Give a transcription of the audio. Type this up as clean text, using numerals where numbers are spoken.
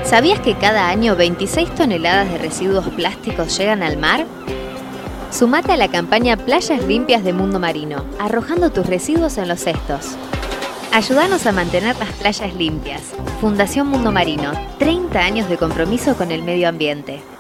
¿Sabías que cada año 26 toneladas de residuos plásticos llegan al mar? Sumate a la campaña Playas Limpias de Mundo Marino, arrojando tus residuos en los cestos. Ayúdanos a mantener las playas limpias. Fundación Mundo Marino, 30 años de compromiso con el medio ambiente.